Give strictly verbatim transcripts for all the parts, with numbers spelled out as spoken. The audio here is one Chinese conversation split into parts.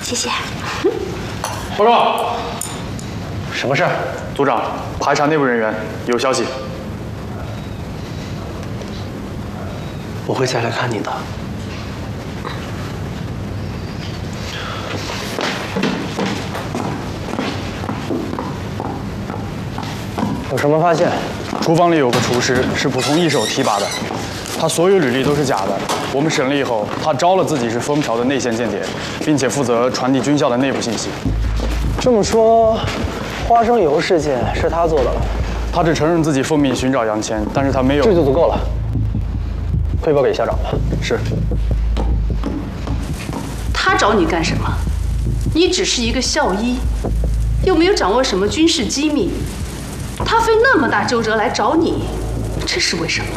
谢谢。 报告。 什么事儿？ 组长，排查内部人员，有消息。 我会再来看你的。有什么发现？ 厨房里有个厨师是普通一手提拔的，他所有履历都是假的。我们审了以后，他招了自己是蜂巢的内线间谍，并且负责传递军校的内部信息。 这么说，花生油事件是他做的了？ 他只承认自己奉命寻找杨谦，但是他没有。 这就足够了。汇报给校长吧。 是。 他找你干什么？你只是一个校医，又没有掌握什么军事机密。他费那么大周折来找你，这是为什么？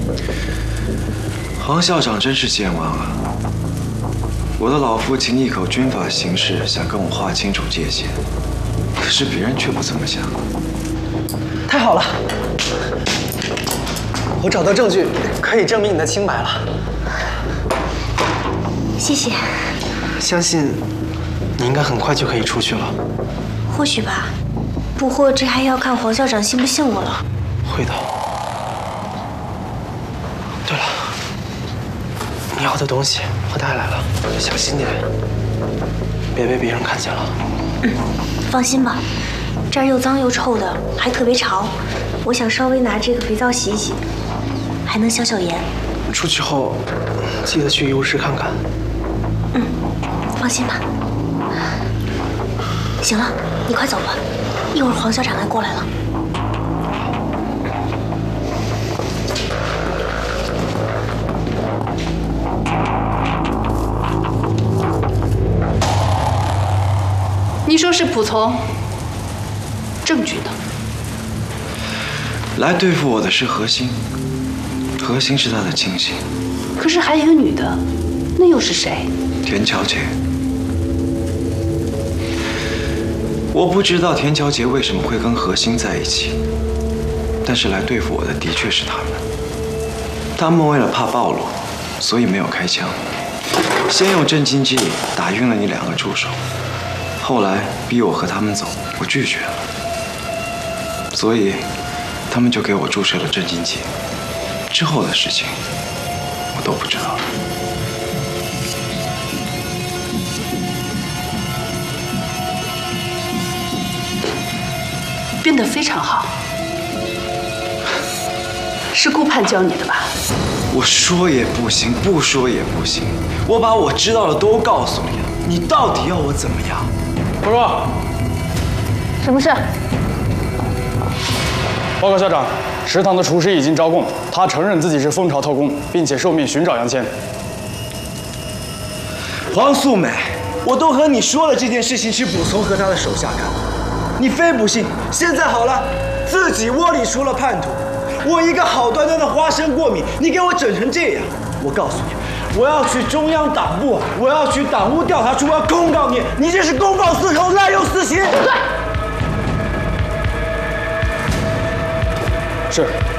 黄校长真是健忘啊！我的老父亲一口军法形式，想跟我划清楚界限，可是别人却不这么想。 太好了，我找到证据，可以证明你的清白了。 谢谢。 相信你应该很快就可以出去了。 或许吧，不过这还要看黄校长信不信我了。 会的。对了，你要的东西我带来了，小心点，别被别人看见了。 嗯，放心吧，这儿又脏又臭的，还特别潮。我想稍微拿这个肥皂洗一洗，还能消消炎。 出去后记得去医务室看看。 嗯，放心吧。行了，你快走吧，一会儿黄校长该过来了。 你说是仆从，证据呢？ 来对付我的是何心，何心是他的亲信。 可是还有一个女的，那又是谁？ 田乔杰。我不知道田乔杰为什么会跟何心在一起，但是来对付我的的确是他们。他们为了怕暴露，所以没有开枪，先用镇静剂打晕了你两个助手，后来逼我和他们走，我拒绝了，所以他们就给我注射了镇静剂。之后的事情我都不知道了。 编得非常好，是顾盼教你的吧？ 我说也不行，不说也不行，我把我知道的都告诉你了，你到底要我怎么样？ 报告。 什么事？ 报告校长，食堂的厨师已经招供，他承认自己是蜂巢特工，并且受命寻找杨谦。 黄素美，我都和你说了这件事情是卜从和他的手下干的，你非不信。现在好了，自己窝里出了叛徒，我一个好端端的花生过敏，你给我整成这样。我告诉你，我要去中央党部，我要去党务调查处，我要控告你，你这是公报私仇，滥用私刑。 对。 是。